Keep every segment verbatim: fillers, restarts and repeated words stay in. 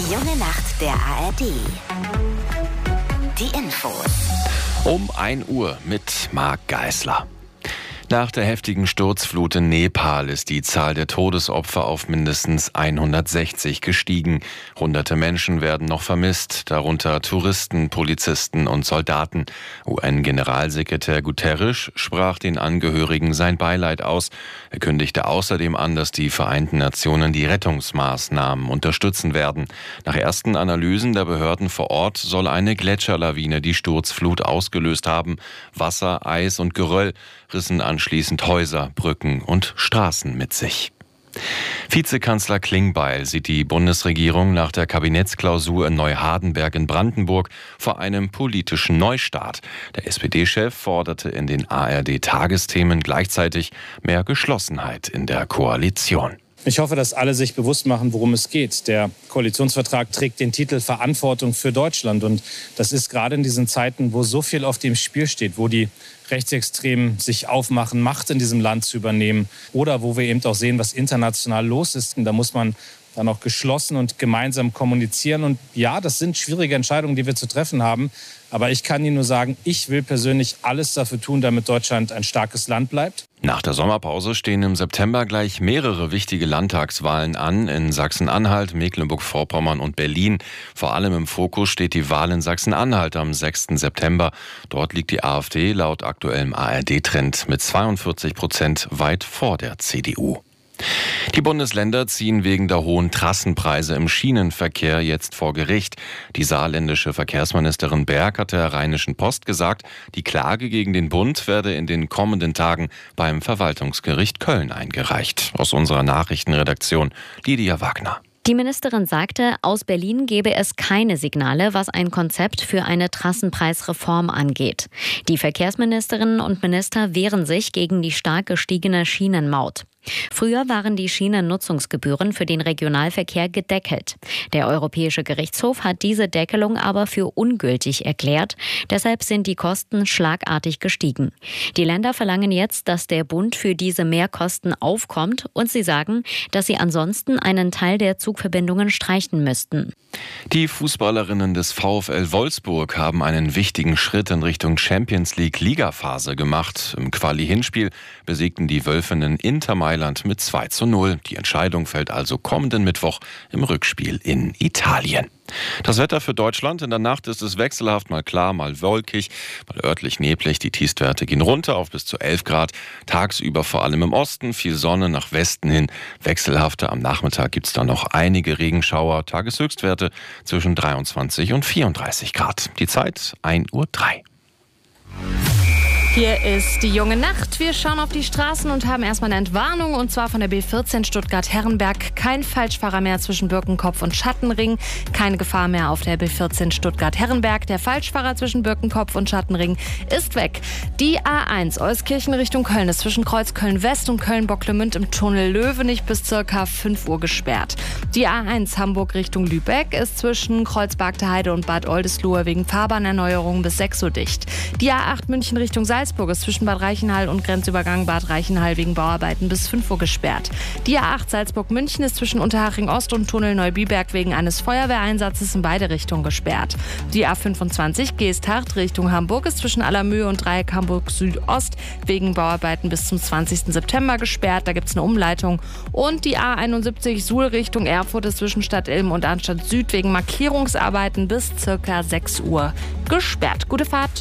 Die junge Nacht der A R D. Die Infos. Um ein Uhr mit Marc Geisler. Nach der heftigen Sturzflut in Nepal ist die Zahl der Todesopfer auf mindestens hundertsechzig gestiegen. Hunderte Menschen werden noch vermisst, darunter Touristen, Polizisten und Soldaten. U N-Generalsekretär Guterres sprach den Angehörigen sein Beileid aus. Er kündigte außerdem an, dass die Vereinten Nationen die Rettungsmaßnahmen unterstützen werden. Nach ersten Analysen der Behörden vor Ort soll eine Gletscherlawine die Sturzflut ausgelöst haben. Wasser, Eis und Geröll rissen anschließend Häuser, Brücken und Straßen mit sich. Vizekanzler Klingbeil sieht die Bundesregierung nach der Kabinettsklausur in Neuhardenberg in Brandenburg vor einem politischen Neustart. Der S P D-Chef forderte in den A R D-Tagesthemen gleichzeitig mehr Geschlossenheit in der Koalition. Ich hoffe, dass alle sich bewusst machen, worum es geht. Der Koalitionsvertrag trägt den Titel Verantwortung für Deutschland. Und das ist gerade in diesen Zeiten, wo so viel auf dem Spiel steht, wo die Rechtsextremen sich aufmachen, Macht in diesem Land zu übernehmen oder wo wir eben auch sehen, was international los ist. Und da muss man dann auch geschlossen und gemeinsam kommunizieren. Und ja, das sind schwierige Entscheidungen, die wir zu treffen haben. Aber ich kann Ihnen nur sagen, ich will persönlich alles dafür tun, damit Deutschland ein starkes Land bleibt. Nach der Sommerpause stehen im September gleich mehrere wichtige Landtagswahlen an in Sachsen-Anhalt, Mecklenburg-Vorpommern und Berlin. Vor allem im Fokus steht die Wahl in Sachsen-Anhalt am sechsten September. Dort liegt die AfD laut aktuellem A R D-Trend mit zweiundvierzig Prozent weit vor der C D U. Die Bundesländer ziehen wegen der hohen Trassenpreise im Schienenverkehr jetzt vor Gericht. Die saarländische Verkehrsministerin Berg hat der Rheinischen Post gesagt, die Klage gegen den Bund werde in den kommenden Tagen beim Verwaltungsgericht Köln eingereicht. Aus unserer Nachrichtenredaktion Lydia Wagner. Die Ministerin sagte, aus Berlin gebe es keine Signale, was ein Konzept für eine Trassenpreisreform angeht. Die Verkehrsministerinnen und Minister wehren sich gegen die stark gestiegene Schienenmaut. Früher waren die Schienennutzungsgebühren für den Regionalverkehr gedeckelt. Der Europäische Gerichtshof hat diese Deckelung aber für ungültig erklärt. Deshalb sind die Kosten schlagartig gestiegen. Die Länder verlangen jetzt, dass der Bund für diese Mehrkosten aufkommt und sie sagen, dass sie ansonsten einen Teil der Zugverbindungen streichen müssten. Die Fußballerinnen des VfL Wolfsburg haben einen wichtigen Schritt in Richtung Champions-League-Ligaphase gemacht. Im Quali-Hinspiel besiegten die Wölfinnen Inter Mailand mit zwei zu null. Die Entscheidung fällt also kommenden Mittwoch im Rückspiel in Italien. Das Wetter für Deutschland. In der Nacht ist es wechselhaft, mal klar, mal wolkig, mal örtlich neblig. Die Tiefstwerte gehen runter auf bis zu elf Grad. Tagsüber vor allem im Osten, viel Sonne nach Westen hin. Wechselhafter am Nachmittag gibt es dann noch einige Regenschauer. Tageshöchstwerte zwischen dreiundzwanzig und vierunddreißig Grad. Die Zeit ein Uhr drei. Hier ist die junge Nacht. Wir schauen auf die Straßen und haben erstmal eine Entwarnung, und zwar von der B vierzehn Stuttgart-Herrenberg. Kein Falschfahrer mehr zwischen Birkenkopf und Schattenring. Keine Gefahr mehr auf der B vierzehn Stuttgart-Herrenberg. Der Falschfahrer zwischen Birkenkopf und Schattenring ist weg. Die A eins Euskirchen Richtung Köln ist zwischen Kreuz Köln-West und Köln-Bocklemünd im Tunnel Löwenich bis ca. fünf Uhr gesperrt. Die A eins Hamburg Richtung Lübeck ist zwischen Kreuz-Bargter Heide und Bad Oldesloe wegen Fahrbahnerneuerung bis sechs Uhr dicht. Die A acht München Richtung Salzburg ist zwischen Bad Reichenhall und Grenzübergang Bad Reichenhall wegen Bauarbeiten bis fünf Uhr gesperrt. Die A acht Salzburg-München ist zwischen Unterhaching Ost und Tunnel Neubiberg wegen eines Feuerwehreinsatzes in beide Richtungen gesperrt. Die A fünfundzwanzig Geesthacht Richtung Hamburg ist zwischen Allermühe und Dreieck Hamburg Südost wegen Bauarbeiten bis zum zwanzigsten September gesperrt. Da gibt es eine Umleitung. Und die A einundsiebzig Suhl Richtung Erfurt ist zwischen Stadt Ilm und Arnstadt Süd wegen Markierungsarbeiten bis ca. sechs Uhr gesperrt. Gute Fahrt!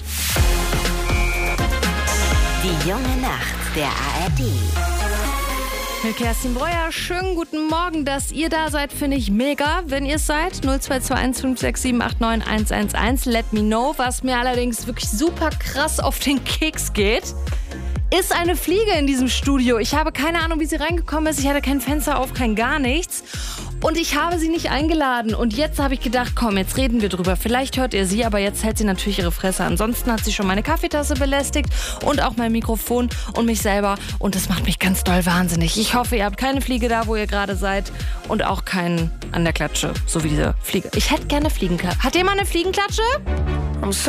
Die junge Nacht der A R D. Mit Kerstin Breuer, schönen guten Morgen, dass ihr da seid, finde ich mega, wenn ihr es seid. null zwei zwei eins fünf sechs sieben acht neun eins eins eins, let me know. Was mir allerdings wirklich super krass auf den Keks geht, ist eine Fliege in diesem Studio. Ich habe keine Ahnung, wie sie reingekommen ist. Ich hatte kein Fenster auf, kein gar nichts. Und ich habe sie nicht eingeladen. Und jetzt habe ich gedacht, komm, jetzt reden wir drüber. Vielleicht hört ihr sie, aber jetzt hält sie natürlich ihre Fresse. Ansonsten hat sie schon meine Kaffeetasse belästigt und auch mein Mikrofon und mich selber. Und das macht mich ganz doll wahnsinnig. Ich hoffe, ihr habt keine Fliege da, wo ihr gerade seid. Und auch keinen an der Klatsche, so wie diese Fliege. Ich hätte gerne Fliegenklatsche. Hat jemand eine Fliegenklatsche?